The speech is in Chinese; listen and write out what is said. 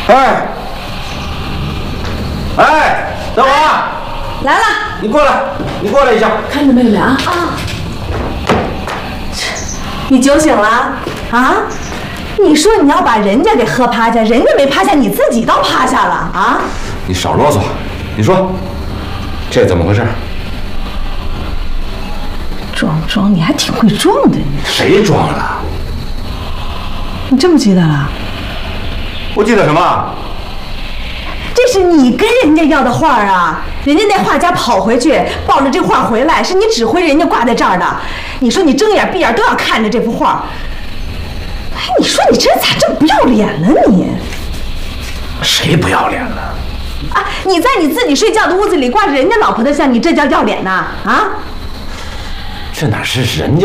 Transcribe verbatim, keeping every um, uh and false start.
哎，哎，等会儿啊！ 来了， 你过来，你过来一下。 看着妹妹啊啊！你酒醒了啊？你说你要把人家给喝趴下，人家没趴下，你自己倒趴下了啊？ 你少啰嗦，你说这怎么回事？ 装装，你还挺会装的你。 谁装了？ 你真不记得了？ 不记得什么？ 这是你跟人家要的画啊！人家那画家跑回去抱着这画回来，是你指挥人家挂在这儿的。你说你睁眼闭眼都要看着这幅画。哎，你说你这咋这么不要脸了你？ 谁不要脸了？ 啊！你在你自己睡觉的屋子里挂着人家老婆的像，你这叫要脸呐？啊！ 这哪是人家